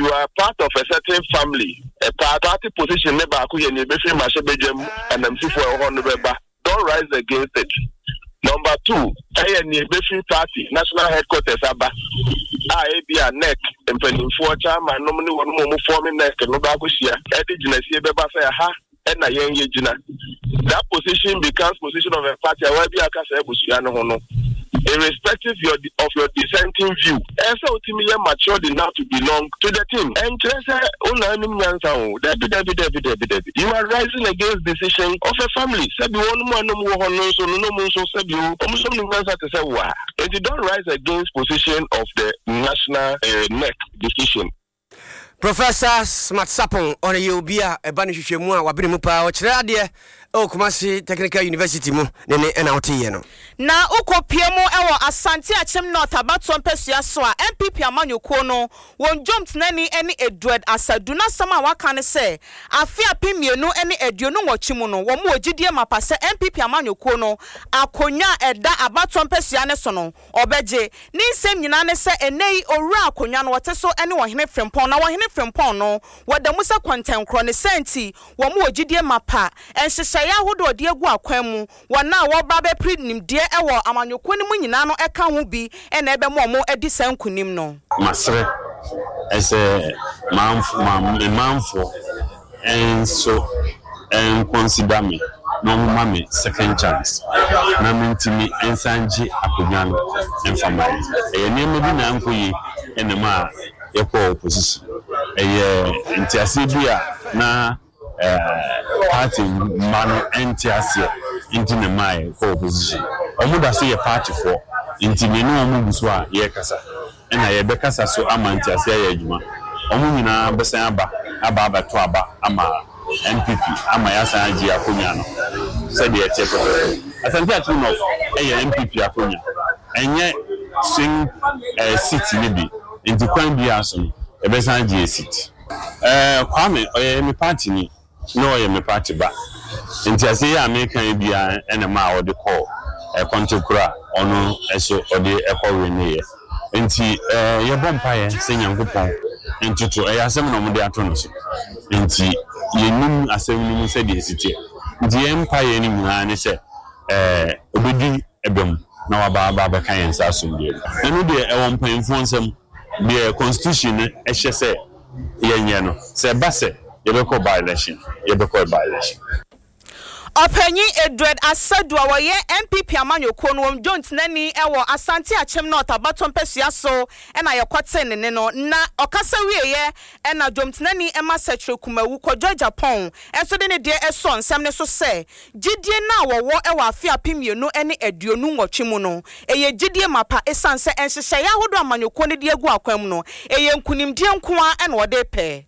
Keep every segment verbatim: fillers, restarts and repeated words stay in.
you are part of a certain family, a party position never could any before my shabajam and I'm see for a November. Don't rise against it. Number two, I am the party, national headquarters, Abba. I be a neck and penning for time, and normally one more forming neck and no bagusia. Eddie Genesia Beba say, ha, and a young Jina. That position becomes position of a party, I will be a Casabusiano Hono. Irrespective of your dissenting view, and so ultimately matured enough to belong to the team. And you are rising against decision of a family. And you don't rise against position of the national uh, neck decision. Professor Smart Sapon on you be a banishu mu a wabiri mu pa o kire ade o Kumasi Technical University mu ne ne N L T ye no na ukopie mu ewo Asante Achem North abato mpesua so a M P P amanyoko no won jomt nani ene Edward Asadu na sama waka ne se afia pimienu ene eduonu nwochimu no wo mu ogidie mapa se M P P amanyoko no akonya eda abato mpesua ne so no obeje ni nsem nyina ne se enei owura akonya no wote so ene wo hene frempon na wo hene frempon no wada musa kwantenkro ne senti wo mu ogidie mapa enhyehyɛ ya hodo de egu akwan mu wona wo ba be prinim de ewo amanyoko ni mu nyina no eka ho bi ena ebe mo mo edi sankunim no masre ese manfo manfo and so and consider me no mama second chance na mentimi ensanji akonyano enfamai e nemu bi na ankoyi enema ekọ opposition eye ntiase bia na eh party manu ntiase intine mai ko opposition omuda so ye party for intime no omugu so a ye kasa na ye be kasa so ama ntiase ye adwuma omu nyina besan aba aba abato aba ama M P P ama ya san agi akonya no said the chepe Asante Achem North eye M P P akonya enye swing eh city ni bi inti kwan bi aso no e be san agi city eh Kwame oye mi party ni no oye mi party ba inti ase ya American bia ene ma wo de call e kontekura ono eso ode e kowe ne ye inti eh ye bompa ye senyankopon intutu e asem no mo de ato no so inti yenum asem ni se de city inti empire ni mu ne se eh obedi ebem na waba ba ba kan yensa asomdie enu de e won pan influence the constitution e hye se yenye no se ba se ye be call by election ye be call by election Openyi Edward Asadu awoye M P P amanyoko no joint nani ewo Asante Achem North abato mpesua so ena yekote ne no na okasa wieye ena joint nani ema setre kumawu kojo Japan enso de ne de eso nsem ne so se gidie na wowo ewo afia pimienu ene eduonu nwotwemu no eye gidie mapa esanse enhyehye ya hodo amanyoko ne de egu akwam no eye nkunimdie nkoa ena wode pe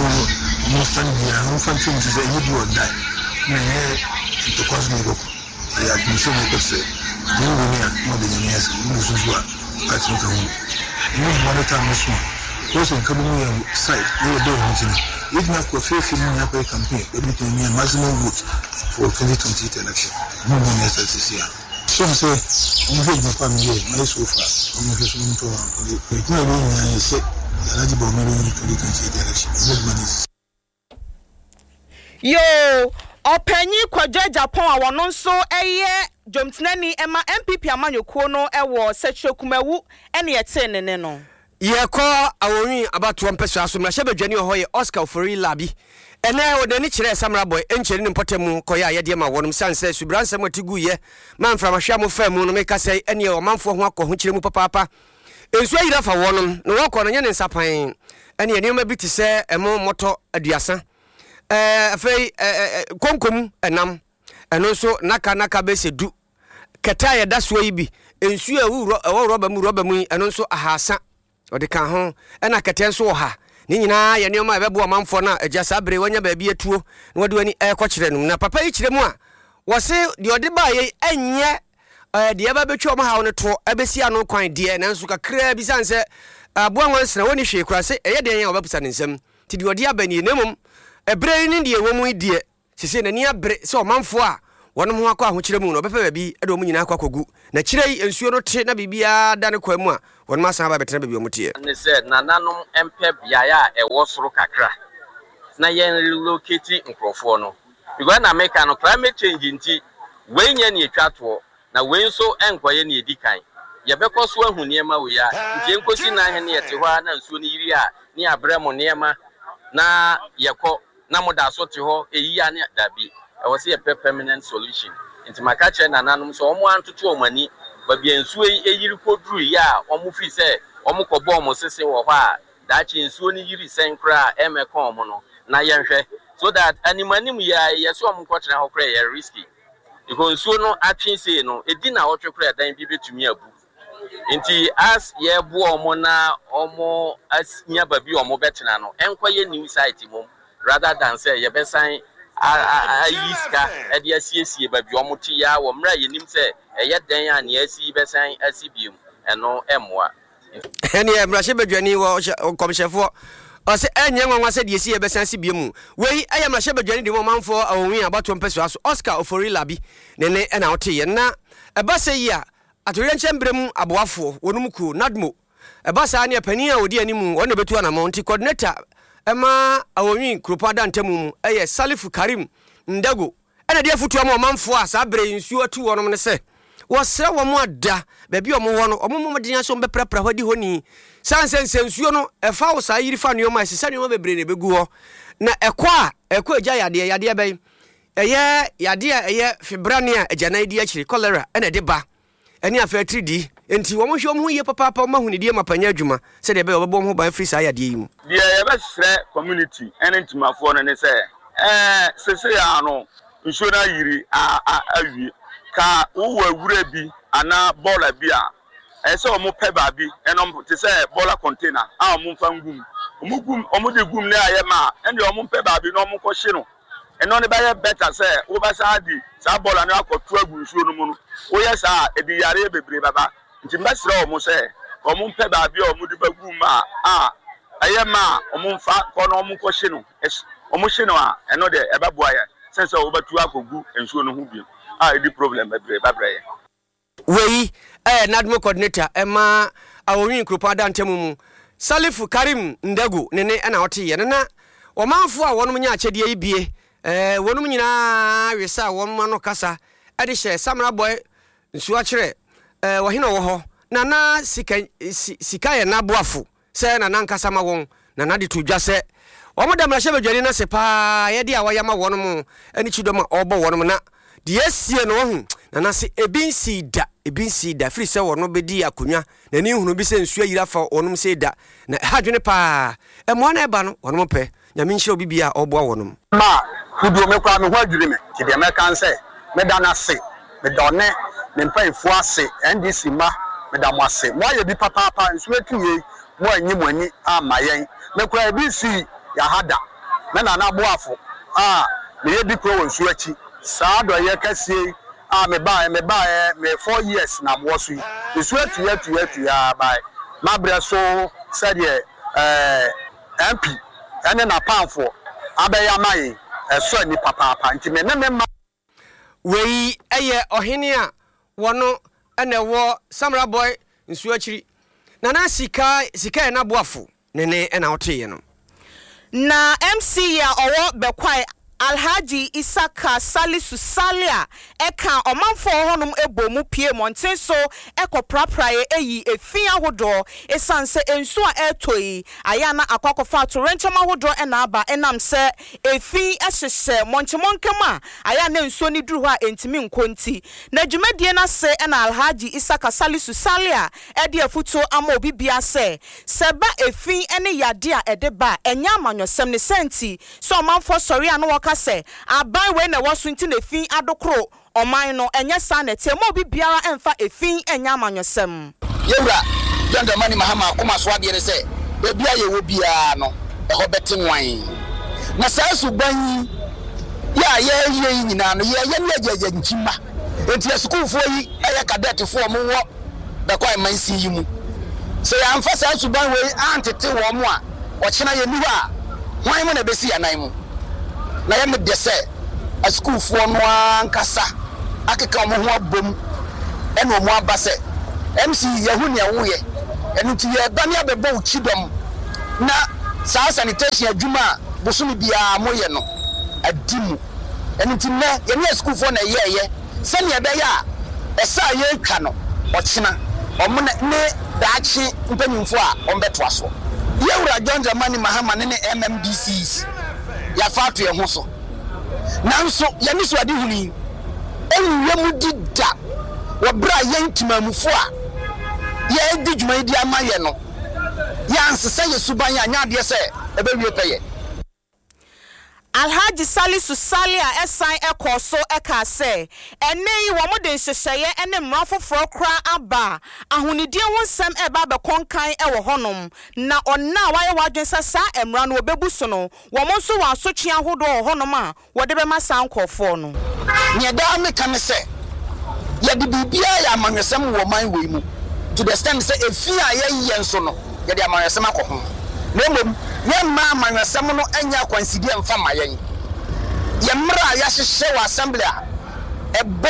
no fanbia no fantum ze yidi wodai na to cosmic ya admission ko se ni woni a no de nyame se ni susu a ati nka hu ni monitor musu ko so nka mu ya site ni do hu tin if na ko fe fi mu ya pe campaign e bi to me maximum vote for twenty twenty-eight election no no S S C ya so say ni ho gba family my so far o mo so mo to ko e na ni ya se ya ji bo me ni twenty twenty-eight election yo Openyi kwaje Japan a wono nso eye jomtinani ema M P P amanyoko no ewo setre kumawu ene yete ne no ye ko awoni abato mpesua so mra shebedwani ho ye Oscar Ofori Labi ene wodani kire Samra Boy encheri ni mpotemu koya ye de ma wonum sanse subranse matigu ye manfra mahwa mo famu no meka sei ene o manfo ho akọ ho kire mu papa ensu ayira fa wonum no wokọ no nye ne nsapan ene ye nioma bi ti se emo moto aduasa eh afei konkom enam eno so naka naka be sedu keta ye daso yi bi ensu ewu ewo roba mu roba mu eno so ahasa ode kan ho ena keta enso ha ni nyina ye neoma ebebo manfo na agasa bere wanya ba bi etuo na wode wani e kwakire num na papa yi kire mu a wo se de ode ba ye enye eh de eba betwa mo ha wo ne to ebesi ano kwan de nanso kakra bi sanse aboa wansena woni hwe kura se eye de yen obapusa ne nsam ti de ode abani nemum ebre ni de ewomu die sese nani abre se omanfo a wɔnom ho akɔ ahokyerɛ mu no ɔbɛpɛ baabi ɛde ɔmo nyinaa akɔ akɔgu na kyerɛ yi nsuo no te na biribiara da ne kwa mu a wɔnom asan aba bɛtena baabi ɔmo teɛ ne sɛ nananom ɛmpɛ beaeɛ a ɛwɔ soro kakra na yɛn relocate nkurɔfoɔ no because na meka no climate change nti wei nyɛ ne etwa toɔ na wei nso ɛnkɔyɛ ne edi kan yɛbɛkɔ so ahu nneɛma wei a nti nkosi na ahene yɛte hɔ a na nsuo no yiri a ne abrɛ mo nneɛma na yɛkɔ na mo da so te hɔ eyi a ne dabi ɛwɔ sɛ yɛpɛ permanent solution nti maka kyerɛ nananom sɛ ɔmo antoto ɔmo ani baabi nsuo yi eyiri koduru yi a ɔmo fi sɛ ɔmo kɔbɔ ɔmo sese wɔ hɔ a daakye nsuo no yiri sɛn koraa ɛmɛka ɔmo no na yɛnhwɛ so that animanim yi a yɛsɛ ɔmo kɔtena hɔ koraa yɛ risky because nsuo no atwe sei no edi na ɔtwe koraa dan bi betumi abu nti as yɛbo ɔmo na ɔmo anya baabi ɔmo bɛtena no ɛnkɔyɛ new site mom rather than say yɛbɛsan ayi sika ɛde asiesie baabi ɔmo te ya wɔ mmra yɛnim sɛ ɛyɛ dan a ne asi bɛsan asi biem ɛno ɛmmoa ɛne mmarahyɛ badwani wɔ kɔmhyɛfoɔ ɔsɛ ɛnyɛ nwanwa sɛ deɛ si yɛbɛsan si biem wei ɛyɛ mmarahyɛ badwani de mɔmanfoɔ awɔnwi abatoɔ mpɛsoa so Oscar Oforila bi ne ne ɛna woteyɛ na ɛba sɛ yi a atoriɛ nkyɛn berɛ mu aboafoɔ wɔnom ku Nadmo ɛba saa ne panin a ɔdi animu ɔna bɛtu anamɔ nti coordinator ɛma awɔnwi kuropa da ntamu mu ɛyɛ Salifu Karim Ndago ɛna deɛ foto ama ɔmanfoɔ a saa berɛ nsuo atu wɔnom ne sɛ wɔsrɛ wɔ mo ada baabi ɔmo wɔ no ɔmo mo de nya so mbɛprapra hɔ di hɔ ni sanse nsuo no ɛfa wo saa yiri fa nneɔma ɛsesa nneɔma bebree ne bɛgu hɔ na ɛkɔ a ɛkɔ agya yadeɛ yadeɛ bɛyi ɛyɛ yadeɛ ɛyɛ fibrane a agyanan di akyiri cholera ɛna de ba ɛne afɛ tridi enti wɔn hwɛ wɔn ho yɛ papaapa wɔn ahu ne die mapanya adwuma sɛ deɛ bɛyɛ wɔbɛbɔ ho ban firi saa yadeɛ yi mu deɛ yɛbɛsrɛ community ɛne ntimafoɔ no ne sɛ ɛɛ sese ya no nsuo na yiri a awie ka wo awura bi ana bola bi a ɛsɛ ɔmo pɛ baabi ɛnom te sɛ bola container a ɔmo mfa ngum ɔmo gum ɔmo de gum ne ayɛ ma ɛne ɔmo pɛ baabi na ɔmo kɔhye no ɛno ne bɛyɛ better sɛ wo bɛsa adi saa bola no akɔto agu nsuo no mu no woyɛ saa edi yare bebree baba nti mbɛsrɛ ɔmo sɛ ɔmo pɛ baabi a ɔmo de bagum a a ɛyɛ ma ɔmo mfa kɔ na ɔmo kɔhye no ɔmo hye no a ɛno de ɛbɛboa yɛ sɛ sɛ wo bɛtu akɔgu nsuo no ho bi a edi problem bebree babrɛ wei eh Nadmo coordinator ema awɔnwi kuropa da ntamu mu Salifu Karim Ndago ne ne na wote ye na ɔmanfo a wɔnom nya akyɛdeɛ yi bie eh wɔnom nyinaa wesa wɔnom ano kasa ɛde hyɛ Samra boy nsuo akyerɛ eh wɔhena wɔ hɔ na na sika sika yɛ na boafo sɛ na na nkasa ma wɔn na na de to dwa sɛ wɔn da mmarahyɛ badwani na sɛ paa yɛde a wɔyɛ ma wɔnom ani kyidɔm a ɔbɔ wɔnom na deɛ sie no ho na na se ebi nsi da ebi nsi da firi sɛ wɔno bɛdi akonya na ni hunu bi sɛ nsuo yira fa wɔnom sɛ da na hadwene paa ɛmoa na ɛba no wɔnom pɛ nyame nhyira obi bia ɔboa wɔnom ma fuduo me kwa me ho adwiri me ti deɛ mɛka nsɛ meda na se meda ɔne me mpanyifo ase N D C ma meda mo ase mo ayɛ bi papaapa nsuo atuye mo anyi mo ani ama yɛn me kwa ebi si ya hada me na na boafo a me yɛ bi kro wɔ nsuo akyi saa do yɛ kasie a me ba me ba me four years na mo so nsuo atuye atuye atuye ba ma bre so sɛ deɛ eh M P ene na panfo abɛya mai ɛso ni papaapa nti me ne me ma wei ɛyɛ ɔhene a wɔno ɛna ɛwɔ Samra boy nsuo akyiri na na sika sika na boafo ne ne ɛna ɔteyɛ no na M C a ɔwɔ Bekwai Alhaji Isaka Salisu Salia eka omanfo honum ebomu pie monten so eko prapraye eyi efin ahodo esanse ensu a etoi ayana akwakofa to renchama ahodo ena aba enam se efin ehyehye monchemonkema ayana ensu ni duru ha entimi nkonti na dwumadie na se ena Alhaji Isaka Salisu Salia ede afuto ama obi bia se seba efin ene yade a ede ba enya amanyosem ne senti so omanfo sori anu se aban we na waso nti na fin adokro oman no enye sa na te mo bi biara emfa efin enya amanyosem yewura janda mani mahama akoma so ade ne se be bia ye wo bia no e ho bete nwan na sa suban ya ye ye nyina no ye ye ne ajaja nchima enti asukufo yi eye cadet fo mo wo da kwa mansi yi mu se ya amfa sa suban we antete wo mo a o chena ye niwa a hwan mo na besi anan mu na yɛ me de sɛ a school for no ankasa akeka mo ho abom ene omo abase M C Yahuni awuye enu ti ye ba ni abebo uchidom na saa sanitation adwuma bosumi bia moye no adimu enu ti ne ye ne school for na ye ye se ne be ya esa ye twa no ochina omo ne daachi mpanyimfo a ombeto aso ye wura John Dramani Mahama ne M M D Cs ya fatu ye ho so nanso ye ni so ade huni enwe mu dida wo bra ye ntimamufo a ye di dwuma di amaye no ya nsese ye suban ya nya de se ebe wie peye Alhaji Salisu Salia esan ekoso eka se ene yi wo mode nhyehyeye ene mrafoforo kra aba ahonidie wonsem eba be konkan ewo honom na onna waye wadwensa sa emra no obebuso no wo mo so wa asotwe ahodo honom a wode be masa nkofo no nye da me kan se ye de bibia ya manwesem wo man we mu to the extent say efia ye ye nso no ye de manwesem akoho nemom ye ma manwesem no anya kwansidie mfa mayen ye mra ya hyehye wa assembly a ebo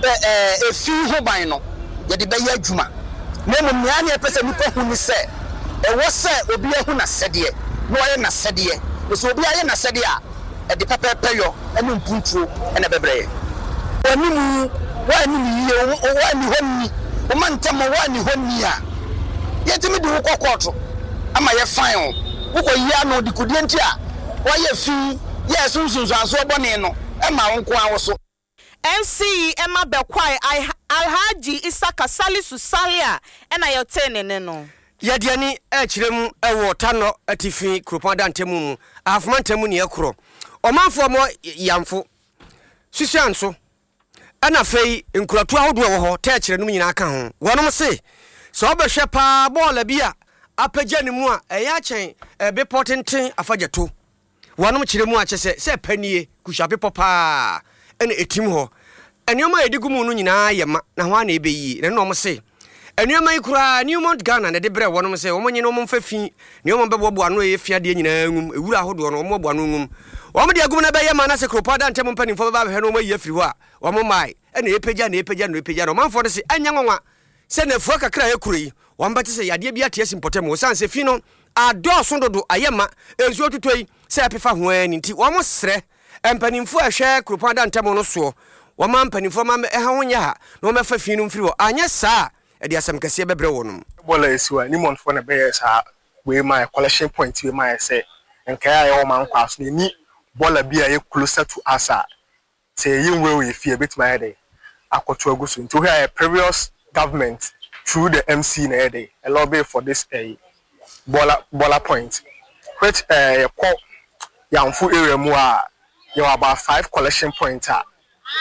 eh efi ho ban no ye de be ya adwuma nemom nya na pese nipa hu ni se e wo se obi ahu na sede no ye na sede so obi aye na sede a e de pepepe yo ene mpuntuo ene bebreye wanimu wani ye wani honni o man tamo wani honni a yetimi de wo kokoto ama ye fan wo ko yi ano de kodie nti a wo ye fi ye sunsunsu anso bone no e ma wonko awoso M C Emma Bekwai Alhaji Isaka Salisu Salia ena yotene ne no yadiani e kirem ewo tano atifi kropada ntemu mu afuma ntemu ne ekro omanfo mo yamfo susuanso ana fei nkuratu ahodo wo ho ta kire num nyina aka ho wonom se so obehwe pa ball bia apagya ne mu a eya chen ebe potenten afagyato wonom kire mu a kyese se panie kushape popa ene etim ho enioma edigumu no nyina yema na ho ana ebeyi ne no mo se enioma ikura Newmont Ghana ne de bre wonom se omonye no momfa fi ne omon bebobo ano e fiade nyina ngum ewura ahodo no ombo ano ngum Wama di agum na be yema na se kropada ntem mpanimfo ba be no ma yafiri ho a wama mai ena epagya na epagya na epagya no manfo de se anya nwanwa se na fu kakra yakuri wamba te se yade bia te asimpotem o san se fi no ado so dodo ayema ensu otutoi se apefa ho ani nti wamo sre mpanimfo ahwe kropada ntem no so wama mpanimfo ma e ha wonya ha no ma fa fi no mfiri ho anya sa e de asem kase bebre wonum bola esiwa ni monfo na be sa we my collection point we my say enka ya yo man kwaso ni bola bia ye closer to us say yin we we fear bit my day akoto agusu nti here previous government through the M C na day a lobby for this uh, bola bola point which uh call yamfu area mu a you about five collection points ah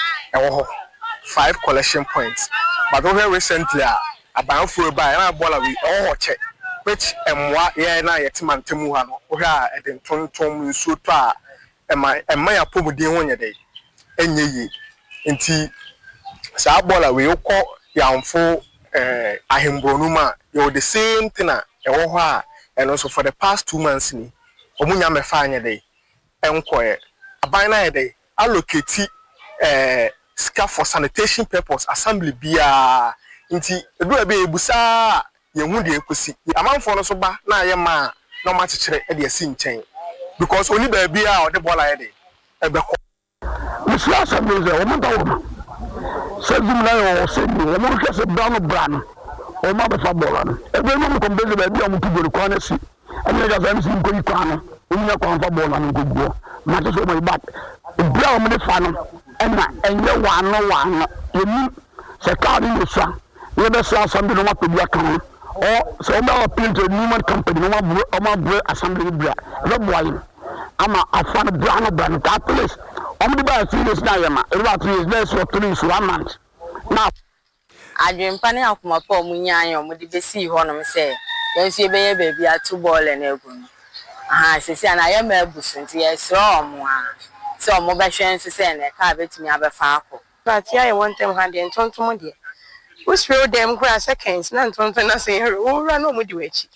e five collection points but over recently about for by na bola we oh check which emwa ye na yetimantemu ha no wo ha eden tontom nso to a ema ema ya pomuden wonye dey enye yi nti sa bola we ukọ yamfo eh ahembonu ma you the same thing a ewo ho a and also for the past two months ni omunya mefa anya dey enko e aban na dey allocate eh scarf for sanitation purpose assembly bia nti edu ebe ebusa yehu de ekosi amanfo no so ba na ye ma no ma chekere e de asi nchen because oni ba bia o de bola ye de ebe ko musu assembly ze o mo da wo se jumla yo se ni o mo ke se brown brown o ma be fa bola no ebe mo ko mbeze ba bia o mo tugoro kwa na si anya ga fa msi ko ikwa no o nya kwa fa bola no gogo ma to so mo ba bia o mo de fa no ena enye wa no wa no emi se ka ni musa we be so assembly no ma pe bia kan or so we appeal to Newmont company no ma ma bro assembly bia no boy ama afan brown brown that place om di ba serious na yema e ba three days for three for one month now adwempa ne akoma pa omunya anya om di besi ho no se yensu e be ye ba bia to ball na egu aha sesi ana ye ma abusu nti ye so om a so om ba hwen so se na ka betimi abefa akọ but ya ye one time hand entontom de we spray them kwa seconds na entontom na se hero wo ra no mu di wachi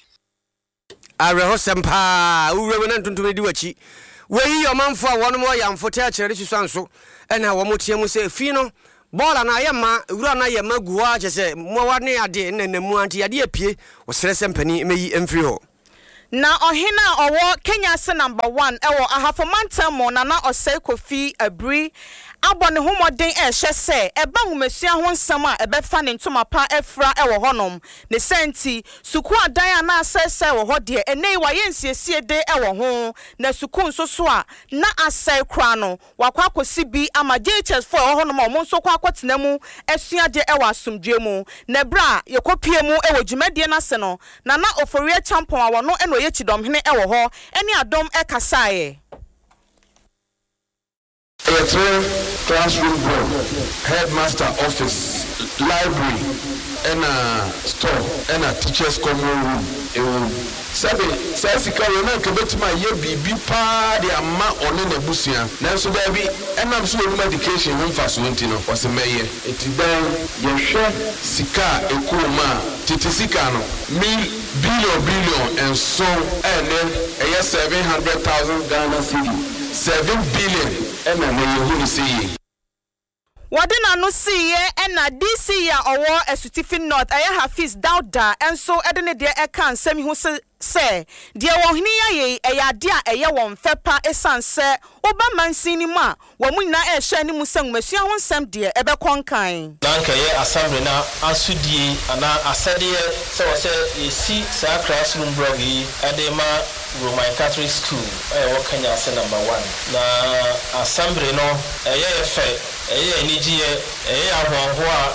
are ho sempa uwe na entontom di wachi we yi omanfo a wono mo yamfo ta kire susu anso ena wo mo tie mu se fi no Bola na yema wura na yema guwa chese mo wa ne ade nenemu anti ade apie osere sempani meyi emfiri ho. Na ohina owo Kenya se number one ewo ahafomantamo na na osei Kofi Abri abone homoden e hye se eba humesua ho nsam a ebefa ne ntoma pa efra ewo honom ne senti suku adan ana asese wo ho de enei wa yensiesie de ewo ho na suku nsoso a na asai kra no wakwa kosi bi ama J H S for ewo honom omo nso kwa kwatena mu esua de ewo asomdwe mu na bra yekopie mu ewo dwumade na se no na na oforie champon a wono eno ye chidom hene ewo ho eni adom e kasae. Classroom board, headmaster office, library, and a store, and a teacher's common room. Sabe, says the car, and commit my year be be party a ma on in a busia. Now, so there be, and I'm so medication home for Swintino was a mayor. It is then your chef, Sika, a cool ma, Titisicano, mil, billion, billion, and so, and then a year seven hundred thousand Ghana city. Seven billion and I know you see. Wadena no see ye and na D C ya owo esutifin north aya Hafiz Dauda and so edene de e kan semi hu se de wo hini ya ye eya de a eye won fepa esanse oba mansini ma wo mu na e hye ni musam masua ho nsam de e be konkan na nka ye assembly na asudie ana asade se wo se esi sa classroom blog yi edema Roman Catholic School eh wo Kenya se number one na assembly no eye fe eye ni ji eye ahonho a